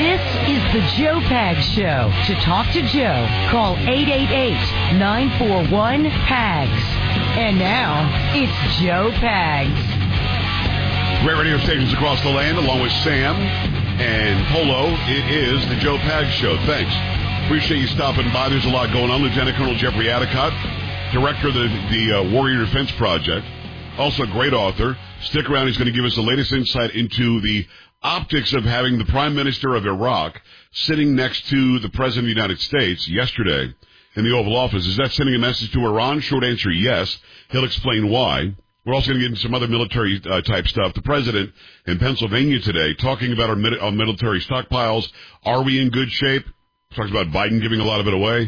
This is the Joe Pags Show. To talk to Joe, call 888-941-PAGS. And now, it's Joe Pags. Great radio stations across the land, along with Sam and Polo. It is the Joe Pags Show. Thanks. Appreciate you stopping by. There's a lot going on. Lieutenant Colonel Jeffrey Adicott, director of the Warrior Defense Project, also a great author. Stick around. He's going to give us the latest insight into the optics of having the Prime Minister of Iraq sitting next to the President of the United States yesterday in the Oval Office. Is that sending a message to Iran? Short answer, yes. He'll explain why. We're also going to get into some other military type stuff. The President in Pennsylvania today talking about our military stockpiles. Are we in good shape? Talks about Biden giving a lot of it away.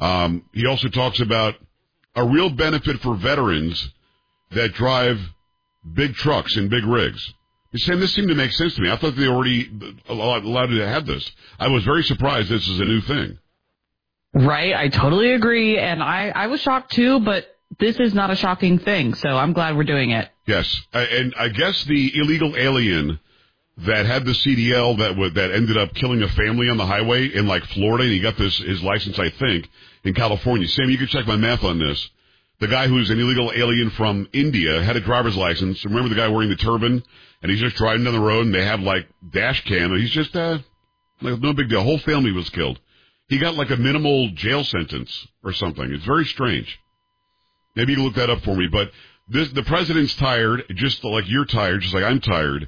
He also talks about a real benefit for veterans that drive big trucks and big rigs. He's saying this seemed to make sense to me. I thought they already allowed to have this. I was very surprised this is a new thing. Right, I totally agree, and I was shocked too, but this is not a shocking thing, so I'm glad we're doing it. Yes, and I guess the illegal alien that had the CDL that ended up killing a family on the highway in like Florida, and he got his license, I think, in California. Sam, you can check my math on this. The guy who's an illegal alien from India had a driver's license. Remember the guy wearing the turban? And he's just driving down the road, and they have, like, dash cam. And he's just, like, no big deal. Whole family was killed. He got, like, a minimal jail sentence or something. It's very strange. Maybe you can look that up for me. But the president's tired, just like you're tired, just like I'm tired,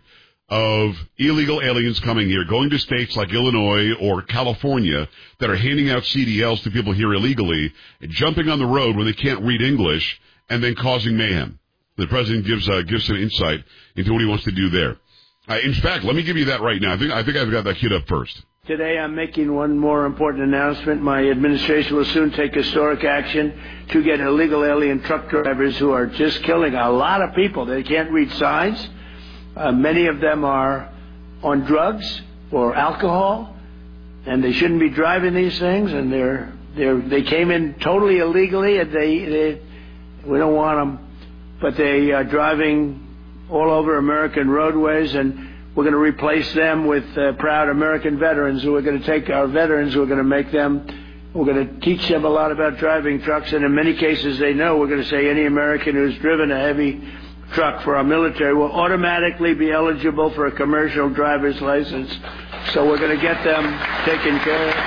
of illegal aliens coming here, going to states like Illinois or California that are handing out CDLs to people here illegally, jumping on the road when they can't read English, and then causing mayhem. The president gives some insight into what he wants to do there. In fact, let me give you that right now. I think I've got that queued up first. Today I'm making one more important announcement. My administration will soon take historic action to get illegal alien truck drivers who are just killing a lot of people. They can't read signs. Many of them are on drugs or alcohol, and they shouldn't be driving these things. And they came in totally illegally, and we don't want them. But they are driving all over American roadways, and we're going to replace them with proud American veterans who are going to take our veterans, who are going to make them, we're going to teach them a lot about driving trucks, and in many cases they know. We're going to say any American who's driven a heavy truck for our military will automatically be eligible for a commercial driver's license. So we're going to get them taken care of.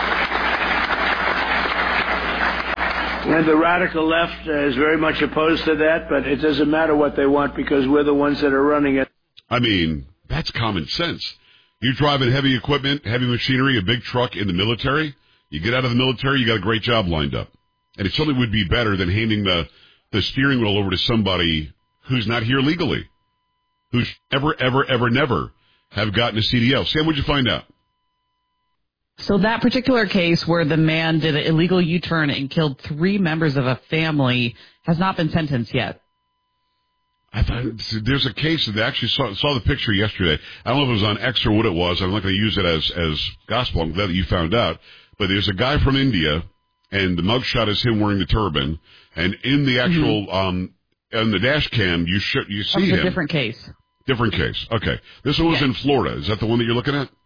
And the radical left is very much opposed to that, but it doesn't matter what they want because we're the ones that are running it. I mean, that's common sense. You driving heavy equipment, heavy machinery, a big truck in the military, you get out of the military, you got a great job lined up. And it certainly would be better than handing the steering wheel over to somebody who's not here legally, who's never have gotten a CDL. Sam, what'd you find out? So that particular case where the man did an illegal U-turn and killed 3 members of a family has not been sentenced yet. I thought there's a case that they actually saw the picture yesterday. I don't know if it was on X or what it was. I'm not going to use it as gospel. I'm glad that you found out. But there's a guy from India, and the mugshot is him wearing the turban. And in the actual on the dash cam, you see him. A different case. Different case. Okay. This one was in Florida. Is that the one that you're looking at?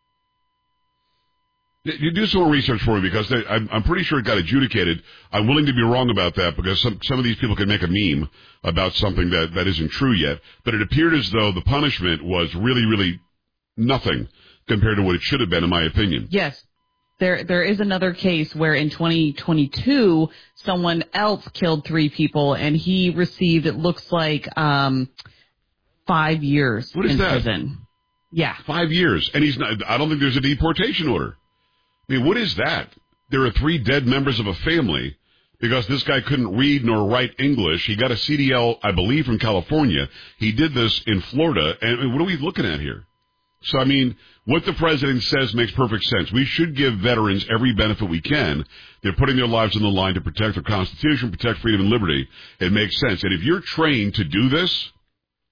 You do some more research for me because I'm pretty sure it got adjudicated. I'm willing to be wrong about that because some of these people can make a meme about something that isn't true yet. But it appeared as though the punishment was really, really nothing compared to what it should have been, in my opinion. Yes. There is another case where in 2022, someone else killed 3 people, and he received, it looks like, 5 years in prison. Yeah. 5 years. And I don't think there's a deportation order. I mean, what is that? There are 3 dead members of a family because this guy couldn't read nor write English. He got a CDL, I believe, from California. He did this in Florida. And what are we looking at here? So, I mean, what the president says makes perfect sense. We should give veterans every benefit we can. They're putting their lives on the line to protect the Constitution, protect freedom and liberty. It makes sense. And if you're trained to do this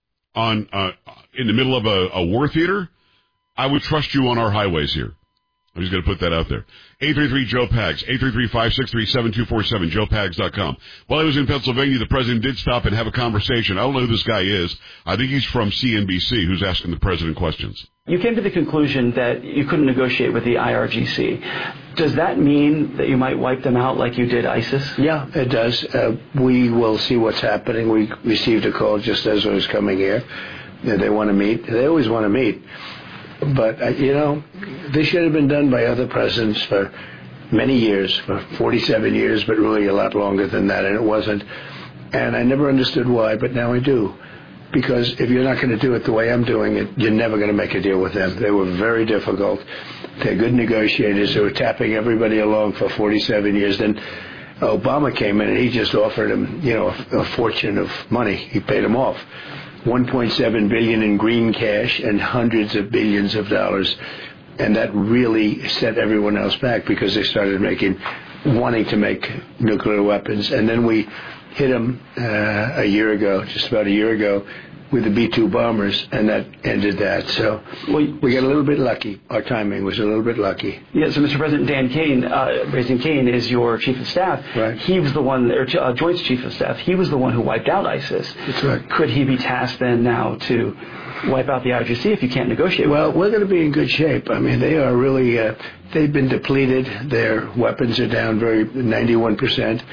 in the middle of a war theater, I would trust you on our highways here. I'm just going to put that out there. 833-JOE-PAGS, 833-563-7247, joepags.com. While I was in Pennsylvania, the president did stop and have a conversation. I don't know who this guy is. I think he's from CNBC, who's asking the president questions. You came to the conclusion that you couldn't negotiate with the IRGC. Does that mean that you might wipe them out like you did ISIS? Yeah, it does. We will see what's happening. We received a call just as I was coming here. They want to meet. They always want to meet. But, this should have been done by other presidents for many years, for 47 years, but really a lot longer than that, and it wasn't. And I never understood why, but now I do. Because if you're not going to do it the way I'm doing it, you're never going to make a deal with them. They were very difficult. They're good negotiators. They were tapping everybody along for 47 years. Then Obama came in and he just offered them, a fortune of money. He paid them off. $1.7 billion in green cash and hundreds of billions of dollars. And that really set everyone else back because they started wanting to make nuclear weapons. And then we hit them just about a year ago, with the B-2 bombers, and that ended that. So we got a little bit lucky. Our timing was a little bit lucky. Yeah, so Mr. President, Dan Kane, Raising Kane, is your chief of staff. Right. He was the one, Joint's chief of staff, he was the one who wiped out ISIS. That's right. Could he be tasked then now to wipe out the IRGC if you can't negotiate with them? We're going to be in good shape. I mean, they are really, they've been depleted. Their weapons are down 91%.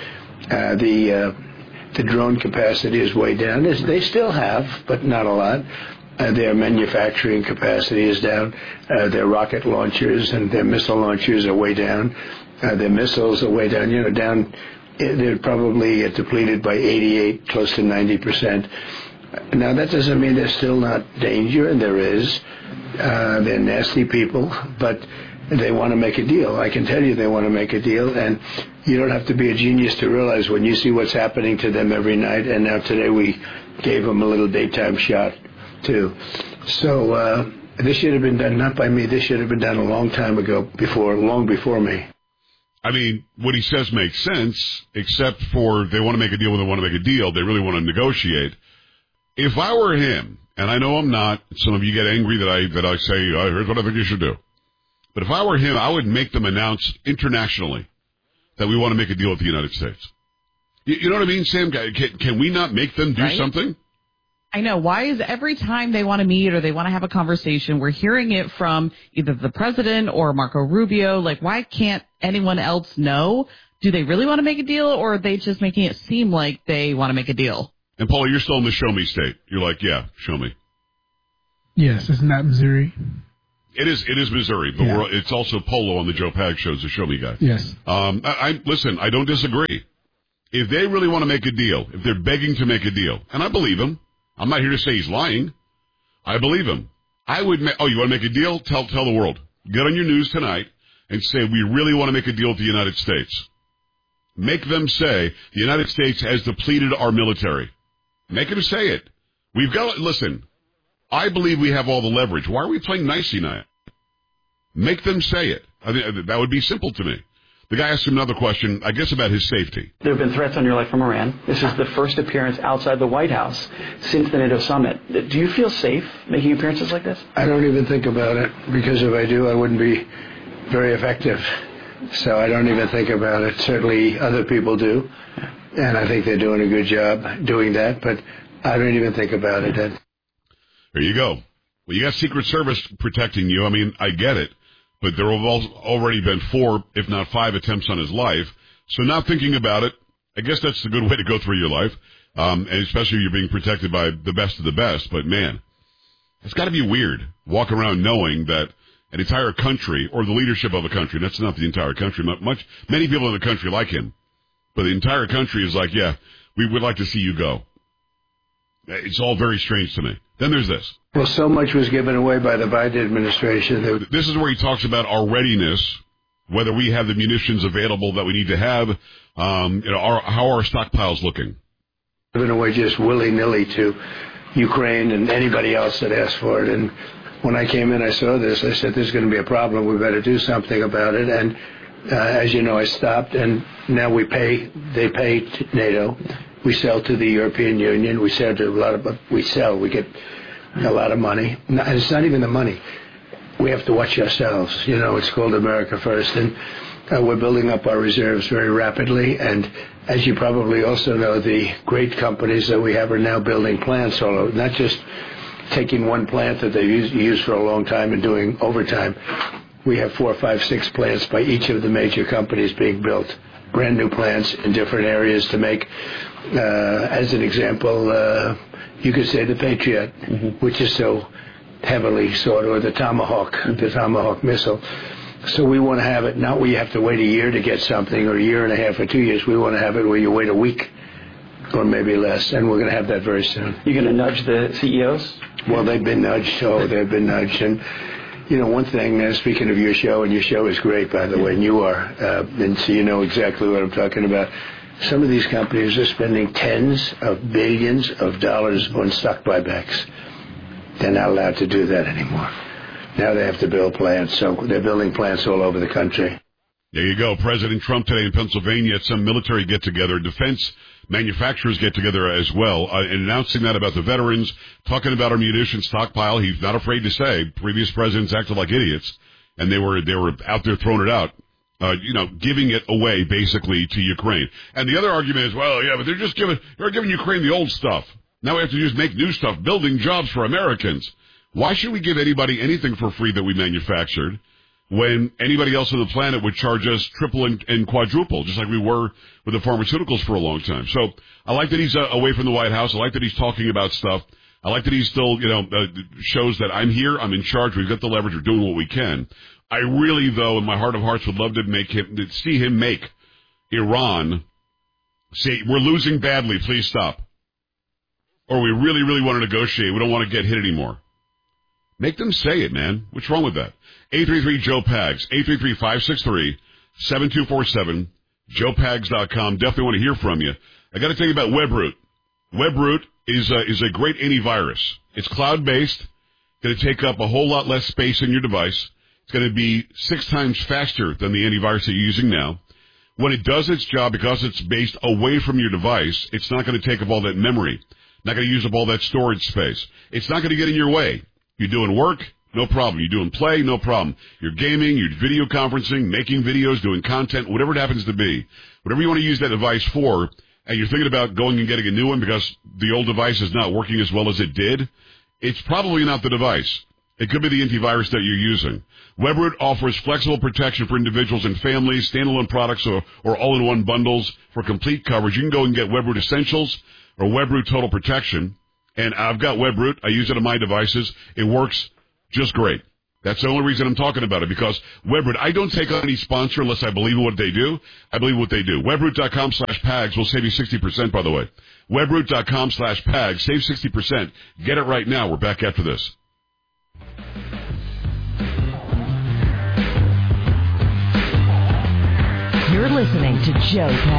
The drone capacity is way down. They still have, but not a lot. Their manufacturing capacity is down. Their rocket launchers and their missile launchers are way down. Their missiles are way down. They're probably depleted by 88, close to 90%. Now, that doesn't mean there's still not danger, and there is. They're nasty people, but they want to make a deal. I can tell you they want to make a deal, and you don't have to be a genius to realize when you see what's happening to them every night, and now today we gave them a little daytime shot, too. So this should have been done, not by me, this should have been done a long time ago, long before me. I mean, what he says makes sense, except for they want to make a deal when they want to make a deal. They really want to negotiate. If I were him, and I know I'm not, some of you get angry that I say, here's what I think you should do. But if I were him, I would make them announce internationally that we want to make a deal with the United States. You know what I mean, Sam? Can we not make them do something? I know. Why is every time they want to meet or they want to have a conversation, we're hearing it from either the president or Marco Rubio? Like, why can't anyone else know? Do they really want to make a deal, or are they just making it seem like they want to make a deal? And, Paula, you're still in the show me state. You're like, yeah, show me. Yes, it's not Missouri. It is Missouri, but it's also Polo on the Joe Pags show as a show me guy. Yes. Listen, I don't disagree. If they really want to make a deal, if they're begging to make a deal, and I believe him, I'm not here to say he's lying. I believe him. I would you want to make a deal? Tell the world. Get on your news tonight and say, we really want to make a deal with the United States. Make them say, the United States has depleted our military. Make them say it. Listen, I believe we have all the leverage. Why are we playing nicey now? Make them say it. I mean, that would be simple to me. The guy asked him another question, I guess, about his safety. There have been threats on your life from Iran. This is the first appearance outside the White House since the NATO summit. Do you feel safe making appearances like this? I don't even think about it, because if I do, I wouldn't be very effective. So I don't even think about it. Certainly other people do, and I think they're doing a good job doing that, but I don't even think about it. There you go. Well, you got Secret Service protecting you. I mean, I get it. But there have already been 4, if not 5, attempts on his life. So not thinking about it, I guess that's a good way to go through your life, and especially if you're being protected by the best of the best. But, man, it's got to be weird, walk around knowing that an entire country, or the leadership of a country, and that's not the entire country, many people in the country like him, but the entire country is like, yeah, we would like to see you go. It's all very strange to me. Then there's this. Well, so much was given away by the Biden administration. This is where he talks about our readiness, whether we have the munitions available that we need to have, how our stockpiles looking. Given away just willy-nilly to Ukraine and anybody else that asked for it. And when I came in, I saw this. I said, there's going to be a problem. We better do something about it. And as you know, I stopped, and now they pay NATO. We sell to the European Union. We sell to we get a lot of money. And it's not even the money. we have to watch ourselves. It's called America First, and we're building up our reserves very rapidly. And as you probably also know, the great companies that we have are now building plants all over, not just taking one plant that they've used for a long time and doing overtime. We have 4, 5, 6 plants by each of the major companies being built, brand new plants in different areas to make, as an example, you could say the Patriot, which is so heavily sought, or the Tomahawk missile. So we want to have it not where you have to wait a year to get something, or a year and a half or 2 years. We want to have it where you wait a week or maybe less, and we're going to have that very soon. You're going to nudge the CEOs? Well, they've been nudged. They've been nudged. And, one thing, speaking of your show, and your show is great, by the way, and you are, and so you know exactly what I'm talking about. Some of these companies are spending tens of billions of dollars on stock buybacks. They're not allowed to do that anymore. Now they have to build plants, so they're building plants all over the country. There you go. President Trump today in Pennsylvania at some military get-together, defense manufacturers get-together as well, and announcing that about the veterans, talking about our munition stockpile. He's not afraid to say previous presidents acted like idiots, and they were out there throwing it out, giving it away basically to Ukraine. And the other argument is, well, yeah, but they're giving Ukraine the old stuff. Now we have to just make new stuff, building jobs for Americans. Why should we give anybody anything for free that we manufactured when anybody else on the planet would charge us triple and quadruple, just like we were with the pharmaceuticals for a long time? So I like that he's away from the White House. I like that he's talking about stuff. I like that he still, shows that I'm here, I'm in charge, we've got the leverage, we're doing what we can. I really, though, in my heart of hearts, would love to see him make Iran say, we're losing badly, please stop. Or we really, really want to negotiate, we don't want to get hit anymore. Make them say it, man. What's wrong with that? 833-JOE-PAGS, 833-563-7247, joepags.com. Definitely want to hear from you. I got to tell you about WebRoot. WebRoot is a great antivirus. It's cloud-based, going to take up a whole lot less space in your device. It's going to be 6 times faster than the antivirus that you're using now. When it does its job, because it's based away from your device, it's not going to take up all that memory, not going to use up all that storage space. It's not going to get in your way. You're doing work, no problem. You're doing play, no problem. You're gaming, you're video conferencing, making videos, doing content, whatever it happens to be. Whatever you want to use that device for, and you're thinking about going and getting a new one because the old device is not working as well as it did, it's probably not the device. It could be the antivirus that you're using. WebRoot offers flexible protection for individuals and families, standalone products or all-in-one bundles for complete coverage. You can go and get WebRoot Essentials or WebRoot Total Protection. And I've got WebRoot. I use it on my devices. It works just great. That's the only reason I'm talking about it, because WebRoot, I don't take on any sponsor unless I believe in what they do. I believe what they do. WebRoot.com/PAGS will save you 60%, by the way. WebRoot.com/PAGS, save 60%. Get it right now. We're back after this. You're listening to Joe PAGS.